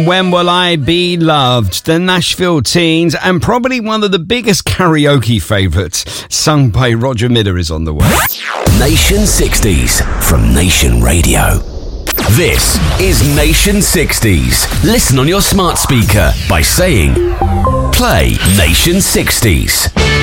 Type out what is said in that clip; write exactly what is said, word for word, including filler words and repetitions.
When Will I Be Loved? The Nashville Teens, and probably one of the biggest karaoke favourites, sung by Roger Miller, is on the way. Nation sixties from Nation Radio. This is Nation sixties. Listen on your smart speaker by saying, play Nation sixties.